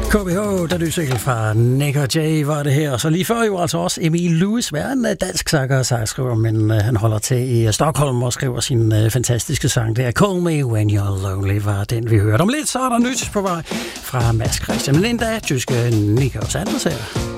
KBH, der lyser fra Nick og Jay, var det her. Og så lige før jo altså også Emil Lewis, hver en dansk sanger og sangskriver, men han holder til i Stockholm og skriver sin fantastiske sang. Det er Call Me When You're Lonely, var den vi hørte. Om lidt så er der nyt på vej fra Mads Christian. Men endda tyske Nico Sanders her.